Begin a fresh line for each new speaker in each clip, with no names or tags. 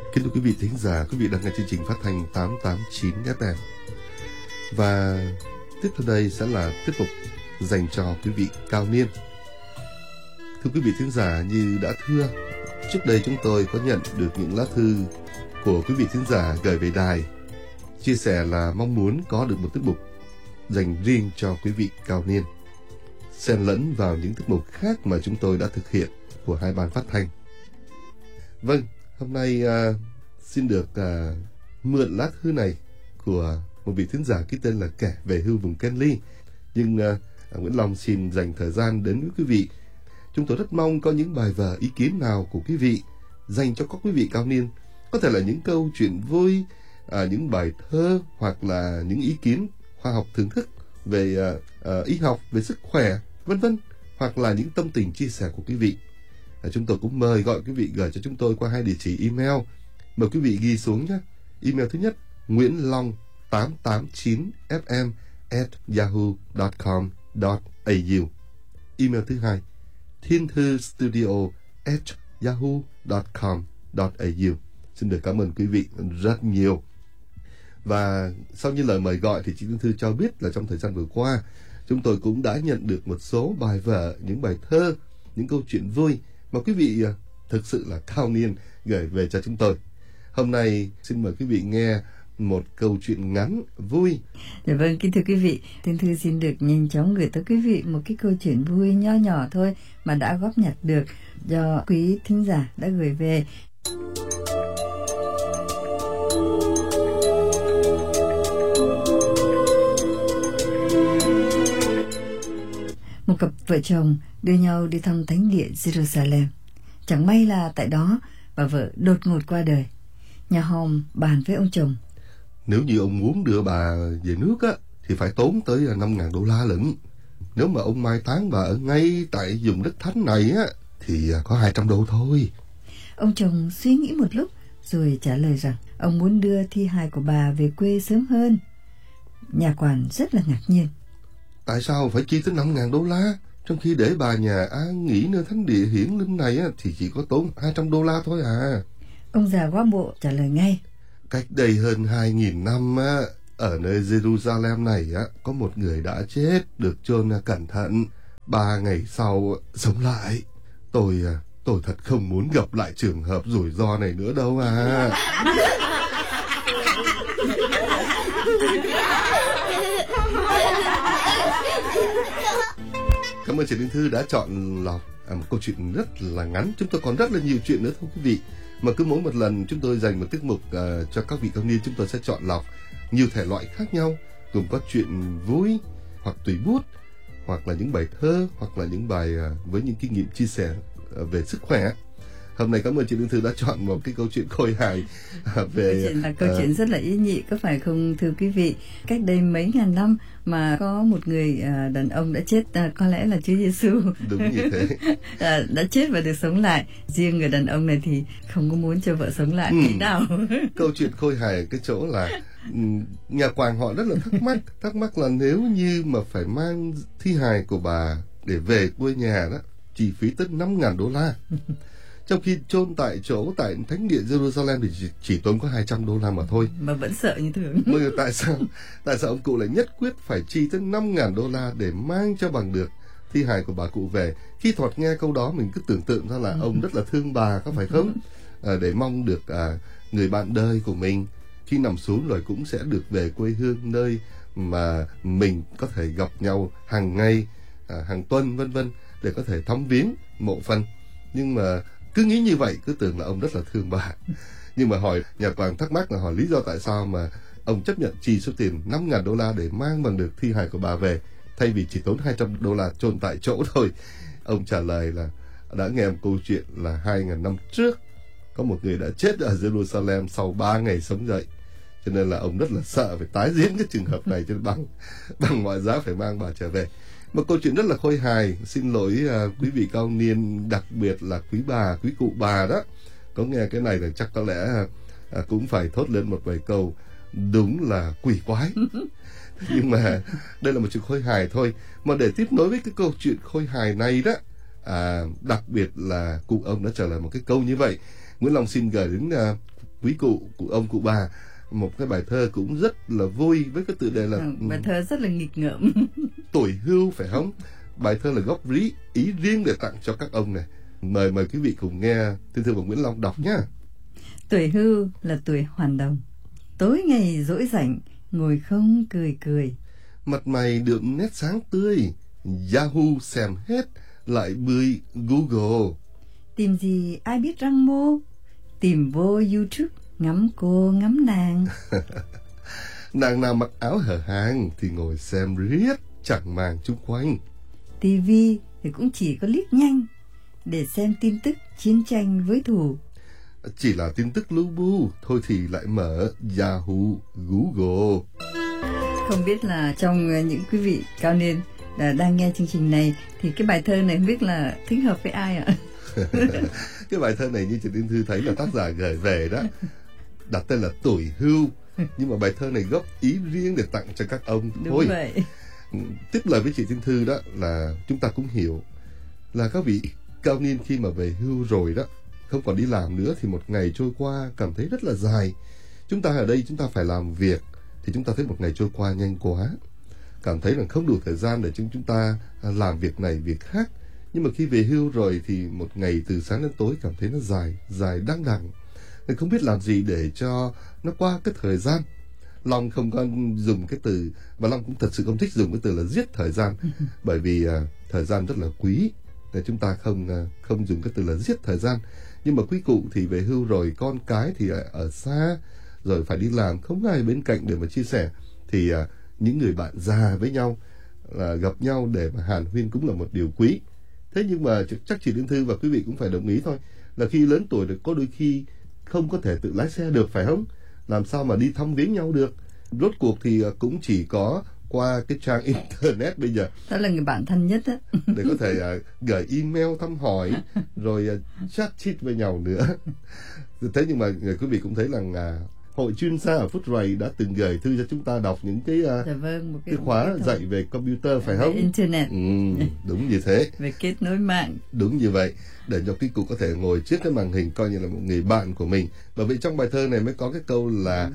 Kính thưa quý vị thính giả, quý vị đang nghe chương trình phát thanh 889 FM. Và tiếp theo đây sẽ là tiết mục dành cho quý vị cao niên. Thưa quý vị thính giả, như đã thưa, trước đây chúng tôi có nhận được những lá thư của quý vị thính giả gửi về đài, chia sẻ là mong muốn có được một tiết mục dành riêng cho quý vị cao niên, xen lẫn vào những tiết mục khác mà chúng tôi đã thực hiện của hai ban phát thanh. Vâng, hôm nay xin được mượn lá thư này của một vị thính giả ký tên là Kẻ Về Hưu Vùng Kenly. Nhưng Nguyễn Long xin dành thời gian đến với quý vị. Chúng tôi rất mong có những bài vở, ý kiến nào của quý vị dành cho các quý vị cao niên. Có thể là những câu chuyện vui, những bài thơ, hoặc là những ý kiến khoa học thưởng thức về y học, về sức khỏe, vân vân, hoặc là những tâm tình chia sẻ của quý vị. Chúng tôi cũng mời gọi quý vị gửi cho chúng tôi qua hai địa chỉ email. Mời quý vị ghi xuống nhé. Email thứ nhất: nguyenlong889fm@yahoo.com.au. Email thứ hai: thienthstudio@yahoo.com.au. Xin được cảm ơn quý vị rất nhiều. Và sau như lời mời gọi thì chị Thiên Thư cho biết là trong thời gian vừa qua, chúng tôi cũng đã nhận được một số bài vở, những bài thơ, những câu chuyện vui mà quý vị thực sự là cao niên gửi về cho chúng tôi. Hôm nay xin mời quý vị nghe một câu chuyện ngắn vui.
Dạ vâng, kính thưa quý vị, Thiên Thư xin được nhanh chóng gửi tới quý vị một cái câu chuyện vui nho nhỏ thôi mà đã góp nhặt được do quý thính giả đã gửi về. Một cặp vợ chồng đưa nhau đi thăm thánh địa Jerusalem. Chẳng may là tại đó bà vợ đột ngột qua đời. Nhà hòm bàn với ông chồng:
nếu như ông muốn đưa bà về nước á thì phải tốn tới $5,000 lận. Nếu mà ông mai táng bà ở ngay tại vùng đất thánh này á thì có $200 thôi.
Ông chồng suy nghĩ một lúc rồi trả lời rằng ông muốn đưa thi hài của bà về quê sớm hơn. Nhà quản rất là ngạc nhiên.
Tại sao phải chi tới $5,000, trong khi để bà nhà an nghỉ nơi thánh địa hiển linh này á thì chỉ có tốn $200 thôi à?
Ông già góa bộ trả lời ngay:
cách đây hơn 2.000 năm á, ở nơi Jerusalem này á, có một người đã chết, được chôn cẩn thận. 3 ngày sau sống lại. Tôi thật không muốn gặp lại trường hợp rủi ro này nữa đâu à. Cảm ơn chị Linh Thư đã chọn lọc một câu chuyện rất là ngắn. Chúng tôi còn rất là nhiều chuyện nữa thưa quý vị, mà cứ mỗi một lần chúng tôi dành một tiết mục cho các vị cao niên, chúng tôi sẽ chọn lọc nhiều thể loại khác nhau, gồm có chuyện vui hoặc tùy bút, hoặc là những bài thơ, hoặc là những bài với những kinh nghiệm chia sẻ về sức khỏe. Hôm nay cảm ơn chị Linh Thư đã chọn một cái câu chuyện khôi hài về
câu chuyện rất là ý nhị, có phải không thưa quý vị? Cách đây mấy ngàn năm mà có một người đàn ông đã chết, có lẽ là Chúa Giêsu.
Đúng như thế.
Đã chết và được sống lại. Riêng người đàn ông này thì không có muốn cho vợ sống lại thế nào.
Câu chuyện khôi hài ở cái chỗ là nhà quàng họ rất là thắc mắc là nếu như mà phải mang thi hài của bà để về quê nhà đó, chi phí tới $5,000. Trong khi chôn tại chỗ tại thánh địa Jerusalem thì chỉ tốn có $200 mà thôi.
Mà vẫn sợ như thường.
Tại sao ông cụ lại nhất quyết phải chi tới $5,000 để mang cho bằng được thi hài của bà cụ về? Khi thoạt nghe câu đó mình cứ tưởng tượng ra là ông rất là thương bà, có phải không? Để mong được người bạn đời của mình khi nằm xuống rồi cũng sẽ được về quê hương, nơi mà mình có thể gặp nhau hàng ngày, hàng tuần vân vân, để có thể thăm viếng mộ phần. Nhưng mà cứ nghĩ như vậy, cứ tưởng là ông rất là thương bà. Nhưng mà hỏi nhà quàng thắc mắc là hỏi lý do tại sao mà ông chấp nhận chi số tiền $5,000 để mang bằng được thi hài của bà về, thay vì chỉ tốn $200 chôn tại chỗ thôi. Ông trả lời là đã nghe một câu chuyện là 2.000 năm trước có một người đã chết ở Jerusalem sau 3 ngày sống dậy, cho nên là ông rất là sợ phải tái diễn cái trường hợp này, cho nên bằng mọi giá phải mang bà trở về. Một câu chuyện rất là khôi hài. Xin lỗi quý vị cao niên, đặc biệt là quý bà, quý cụ bà đó, có nghe cái này là chắc có lẽ cũng phải thốt lên một vài câu đúng là quỷ quái. Nhưng mà đây là một chuyện khôi hài thôi. Mà để tiếp nối với cái câu chuyện khôi hài này đó, đặc biệt là cụ ông đã trả lời một cái câu như vậy. Nguyễn Long xin gửi đến quý cụ, ông cụ bà, một cái bài thơ cũng rất là vui với cái tựa đề là
bài thơ rất là nghịch ngợm.
Tuổi hưu phải không? Bài thơ là góp ý riêng để tặng cho các ông này. Mời quý vị cùng nghe Thiên Thư và Nguyễn Long đọc nhé.
Tuổi hưu là tuổi hoàn đồng, tối ngày rỗi rảnh ngồi không cười cười.
Mặt mày đượm nét sáng tươi, Yahoo xem hết lại bươi Google.
Tìm gì ai biết răng mô, tìm vô YouTube ngắm cô ngắm nàng.
Nàng nào mặc áo hở hang thì ngồi xem riết chẳng màng chung quanh.
TV thì cũng chỉ có liếc nhanh để xem tin tức chiến tranh với thù.
Chỉ là tin tức lu bu thôi thì lại mở Yahoo, Google.
Không biết là trong những quý vị cao niên đang nghe chương trình này thì cái bài thơ này không biết là thích hợp với ai ạ?
Cái bài thơ này như chị Tiên Thư thấy là tác giả gửi về đó, đặt tên là Tuổi hưu, nhưng mà bài thơ này góp ý riêng để tặng cho các ông.
Đúng
thôi.
Vậy.
Tiếp lời với chị Tiên Thư đó là chúng ta cũng hiểu là các vị cao niên khi mà về hưu rồi đó, không còn đi làm nữa thì một ngày trôi qua cảm thấy rất là dài. Chúng ta ở đây chúng ta phải làm việc thì chúng ta thấy một ngày trôi qua nhanh quá, cảm thấy là không đủ thời gian để chúng ta làm việc này việc khác. Nhưng mà khi về hưu rồi thì một ngày từ sáng đến tối cảm thấy nó dài đăng đẳng, không biết làm gì để cho nó qua cái thời gian. Long không có dùng cái từ, và Long cũng thật sự không thích dùng cái từ là giết thời gian, bởi vì thời gian rất là quý, để chúng ta không dùng cái từ là giết thời gian. Nhưng mà quý cụ thì về hưu rồi, con cái thì ở xa rồi phải đi làm, không ai bên cạnh để mà chia sẻ, thì những người bạn già với nhau là gặp nhau để mà hàn huyên cũng là một điều quý. Thế nhưng mà chắc chị Liên Thư và quý vị cũng phải đồng ý thôi, là khi lớn tuổi rồi có đôi khi không có thể tự lái xe được, phải không? Làm sao mà đi thăm viếng nhau được? Rốt cuộc thì cũng chỉ có qua cái trang internet bây giờ.
Đó là người bạn thân nhất á.
Để có thể gửi email thăm hỏi, rồi chat chit với nhau nữa. Thế nhưng mà quý vị cũng thấy là Hội chuyên gia ở Phút Rày đã từng gửi thư cho chúng ta đọc những cái, cái khóa dạy về computer, phải không?
Về internet.
Đúng như thế.
Về kết nối mạng.
Đúng như vậy, để cho quý cụ có thể ngồi trước cái màn hình coi như là một người bạn của mình. Bởi vậy trong bài thơ này mới có cái câu là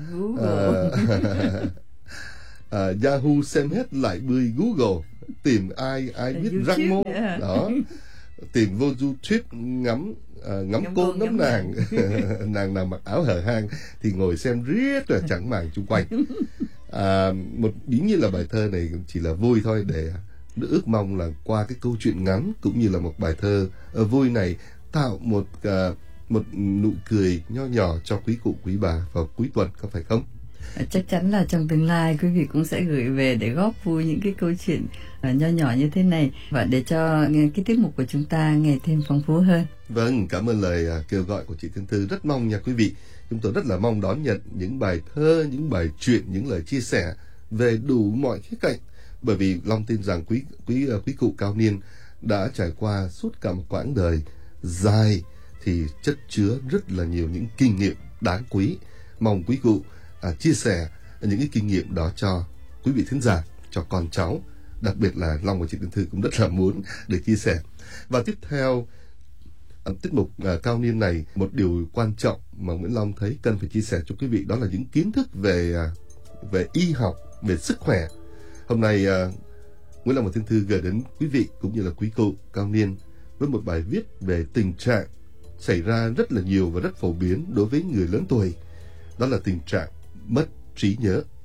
Yahoo xem hết lại bươi Google, tìm ai biết răng mô đó, tìm vô YouTube ngắm cô ngắm nàng. Nàng nào mặc áo hở hang thì ngồi xem riết rồi chẳng màng chung quanh. Một ý như là bài thơ này chỉ là vui thôi, để ước mong là qua cái câu chuyện ngắn cũng như là một bài thơ vui này tạo một nụ cười nho nhỏ cho quý cụ quý bà vào cuối tuần, có phải không?
Chắc chắn là trong tương lai quý vị cũng sẽ gửi về để góp vui những cái câu chuyện nho nhỏ như thế này, và để cho cái tiết mục của chúng ta ngày thêm phong phú hơn.
Vâng, cảm ơn lời kêu gọi của chị Thiên Thư. Rất mong nha quý vị, chúng tôi rất là mong đón nhận những bài thơ, những bài truyện, những lời chia sẻ về đủ mọi khía cạnh. Bởi vì Long tin rằng quý cụ cao niên đã trải qua suốt cả một quãng đời dài thì chất chứa rất là nhiều những kinh nghiệm đáng quý. Mong quý cụ chia sẻ những cái kinh nghiệm đó cho quý vị thính giả, cho con cháu. Đặc biệt là Long và chị Thiên Thư cũng rất là muốn được chia sẻ. Và tiếp theo tiết mục cao niên này, một điều quan trọng mà Nguyễn Long thấy cần phải chia sẻ cho quý vị, đó là những kiến thức về y học, về sức khỏe. Hôm nay Nguyễn Long và Thiên Thư gửi đến quý vị cũng như là quý cụ cao niên với một bài viết về tình trạng xảy ra rất là nhiều và rất phổ biến đối với người lớn tuổi, đó là tình trạng mất trí nhớ.